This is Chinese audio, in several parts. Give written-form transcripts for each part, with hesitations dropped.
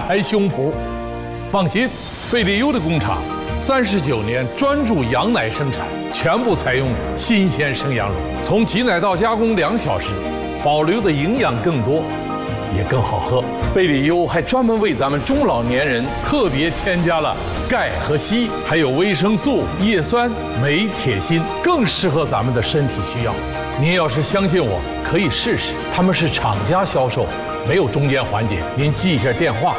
拍胸脯。放心，贝利优的工厂39年专注羊奶生产，全部采用新鲜生羊乳，从挤奶到加工2小时，保留的营养更多，也更好喝。贝利优还专门为咱们中老年人特别添加了钙和硒，还有维生素、叶酸、镁、铁、锌，更适合咱们的身体需要。您要是相信我，可以试试，他们是厂家销售，没有中间环节。您记一下电话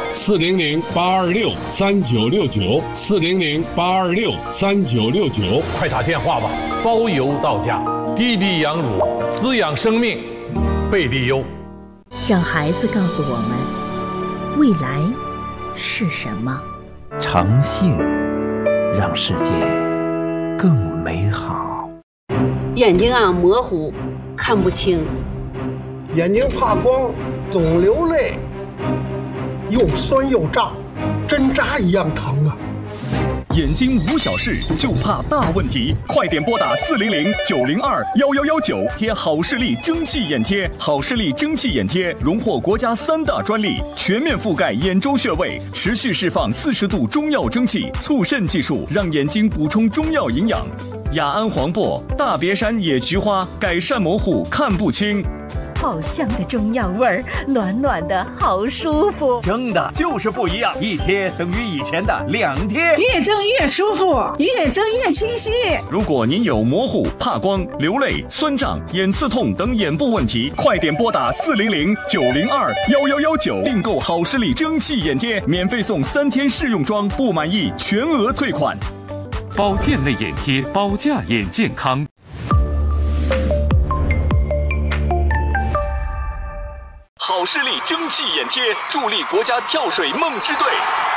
：400-826-3969，400-826-3969，快打电话吧，包邮到家。滴滴羊乳，滋养生命，贝利优。 让孩子告诉我们，未来是什么？ 诚信让世界更美好。 眼睛啊模糊，看不清； 眼睛怕光，总流泪，又酸又胀，针扎一样疼啊！ 眼睛无小事，就怕大问题，快点拨打400-902-1119，贴好视力蒸汽眼贴。好视力蒸汽眼贴荣获国家3大专利，全面覆盖眼周穴位，持续释放40度中药蒸汽，促渗技术让眼睛补充中药营养。雅安黄柏、大别山野菊花改善模糊看不清。 好香的中药味儿，暖暖的好舒服。 蒸的就是不一样，一贴等于以前的2贴， 越蒸越舒服，越蒸越清晰。 如果您有模糊、怕光、流泪、酸胀、眼刺痛等眼部问题，快点拨打400-902-1119，订购好视力蒸汽眼贴，免费送3天试用装，不满意全额退款。 保健类眼贴，保驾眼健康。 好视力蒸汽眼贴助力国家跳水梦之队。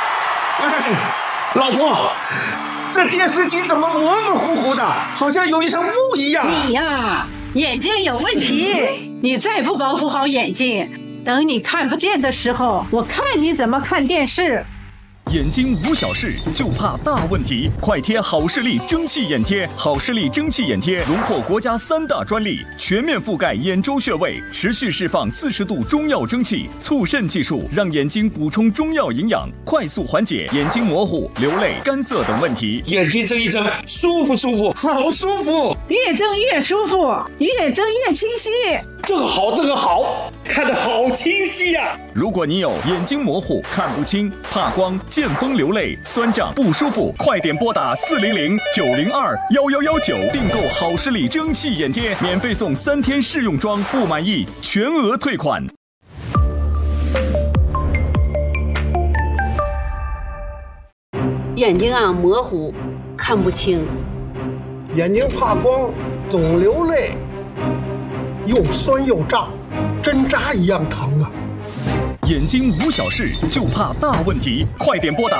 老婆，这电视机怎么模模糊糊的，好像有一层雾一样？ 你呀，眼睛有问题，你再不保护好眼睛，等你看不见的时候，我看你怎么看电视。 眼睛无小事，就怕大问题，快贴好视力蒸汽眼贴。好视力蒸汽眼贴荣获国家3大专利，全面覆盖眼周穴位，持续释放40度中药蒸汽，促渗技术让眼睛补充中药营养，快速缓解眼睛模糊、流泪、干涩等问题。 眼睛睁一睁，舒服舒服，好舒服， 越睁越舒服，越睁越清晰。 这个好，看得好清晰呀！ 如果你有眼睛模糊、看不清、怕光、见风流泪、酸胀不舒服，快点拨打400-902-1119，订购好视力蒸汽眼贴，免费送3天试用装，不满意全额退款。 眼睛啊模糊，看不清； 眼睛怕光，总流泪，又酸又胀，针扎一样疼啊！ 眼睛无小事，就怕大问题，快点拨打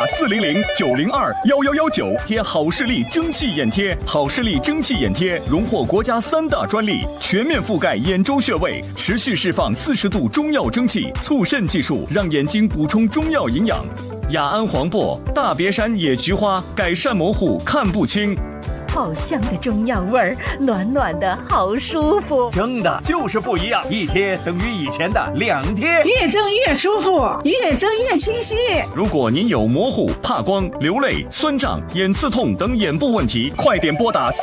400-902-1119，贴好视力蒸汽眼贴。好视力蒸汽眼贴荣获国家3大专利，全面覆盖眼周穴位，持续释放40度中药蒸汽，促渗技术让眼睛补充中药营养。雅安黄柏、大别山野菊花改善模糊看不清。 好香的中药味儿，暖暖的好舒服。 蒸的就是不一样，一贴等于以前的2贴， 越蒸越舒服，越蒸越清晰。 如果您有模糊、怕光、流泪、酸胀、眼刺痛等眼部问题，快点拨打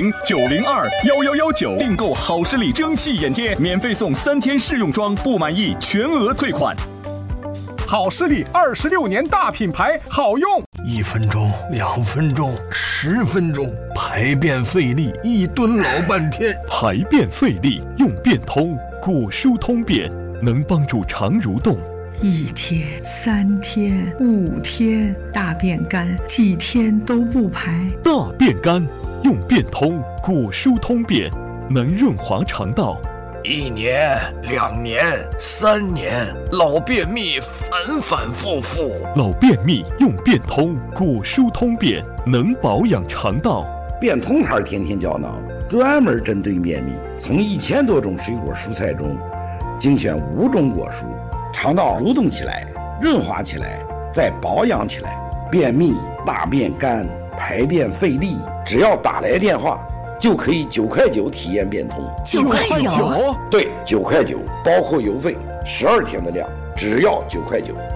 400-902-1119，订购好视力蒸汽眼贴，免费送3天试用装，不满意全额退款。 好视力26年大品牌，好用。 1分钟、2分钟、10分钟，排便费力，一蹲老半天。 排便费力用便通，果蔬通便，能帮助肠蠕动。 1天、3天、5天，大便干，几天都不排。 大便干用便通，果蔬通便，能润滑肠道。 1年、2年、3年，老便秘反反复复。 老便秘用便通，果蔬通便，能保养肠道。 便通牌天天胶囊专门针对便秘，从1000多种水果蔬菜中精选5种果蔬，肠道蠕动起来，润滑起来，再保养起来。便秘、大便干、排便费力，只要打来电话就可以9块9体验便通。 9块9？ 对，9块9，包括邮费，12天的量，只要9块9。